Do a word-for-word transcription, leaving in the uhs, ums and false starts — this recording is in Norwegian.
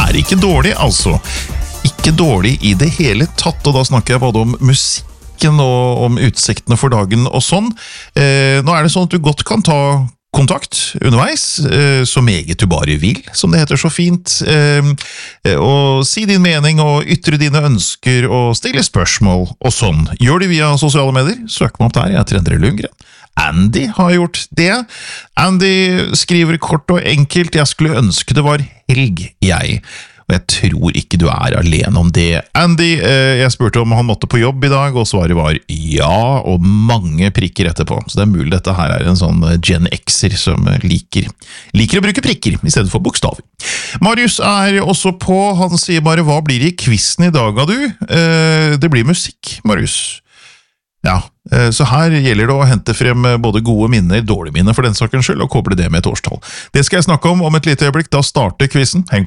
er ikke dårlig, altså. Ikke dårlig i det hele tatt, og da snakker jeg både om musikken og om utsiktene for dagen og sånn. Eh, nå er det sånn at du godt kan ta kontakt underveis, eh, så meget du bare vil, som det heter så fint, eh, og si din mening og ytre dine ønsker og stille spørsmål og sånn. Gjør det via sosiale medier, søk meg opp der, jeg heter Endre Lundgren. Andy har gjort det. Andy skriver kort og enkelt, jeg skulle ønske det var helg, jeg. Og jeg tror ikke du er alene om det. Andy, eh, jeg spurte om han måtte på jobb i dag, og svaret var ja, og mange prikker etterpå. Så det er mulig dette her er en sånn Gen Xer som liker, liker å bruke prikker, i stedet for bokstaver. Marius er også på, han sier bare, hva blir det i quizen i dag, av du? Eh, det blir musikk, Marius. Ja, så her gjelder det å hente frem både gode minner, dårlige minner for den sakens skyld, og koble det med et årstall. Det skal jeg snakke om om et lite øyeblikk, da starter quizen. Heng på.